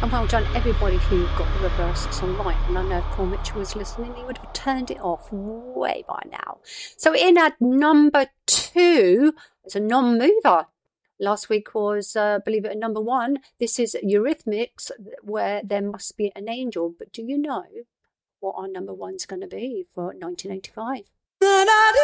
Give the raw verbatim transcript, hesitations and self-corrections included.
And well done everybody who got the reverse song right. And I know if Paul Mitchell was listening, he would have turned it off way by now. So in at number two, it's a non-mover. Last week was, uh, believe it, at number one. This is Eurythmics, where There Must Be an Angel. But do you know what our number one's going to be for nineteen eighty-five?